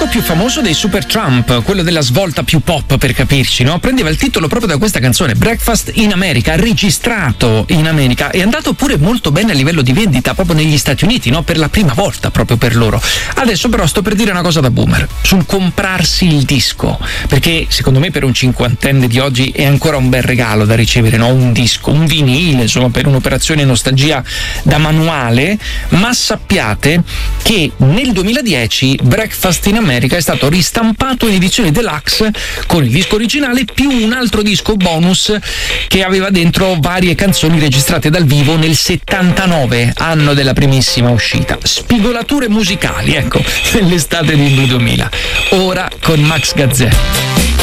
più famoso dei Supertramp, quello della svolta più pop per capirci, no? Prendeva il titolo proprio da questa canzone, Breakfast in America, registrato in America, è andato pure molto bene a livello di vendita proprio negli Stati Uniti, no? Per la prima volta proprio per loro. Adesso però sto per dire una cosa da boomer sul comprarsi il disco, perché secondo me per un cinquantenne di oggi è ancora un bel regalo da ricevere, no? Un disco, un vinile, insomma, per un'operazione nostalgia da manuale, ma sappiate che nel 2010 Breakfast in America è stato ristampato in edizione deluxe con il disco originale più un altro disco bonus che aveva dentro varie canzoni registrate dal vivo nel 79, anno della primissima uscita. Spigolature musicali, ecco, nell'estate del 2000. Ora con Max Gazzè.